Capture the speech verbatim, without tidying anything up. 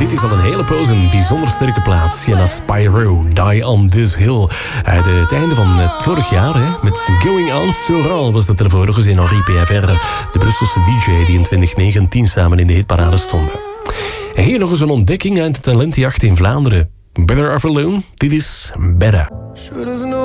Dit is al een hele poos een bijzonder sterke plaat. Sienna Spyro, Die on This Hill. Uit het einde van het vorig jaar, hè, met Going On Soral was dat ervoor nog eens in Henri P F R, de Brusselse D J die in twintig negentien samen in de hitparade stonden. En hier nog eens een ontdekking uit de talentenjacht in Vlaanderen. Better Off Alone, dit is Better.